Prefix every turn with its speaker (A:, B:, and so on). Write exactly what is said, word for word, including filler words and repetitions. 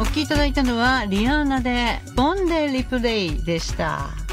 A: お聴きいただいたのはリアーナでボンデリプレイでした。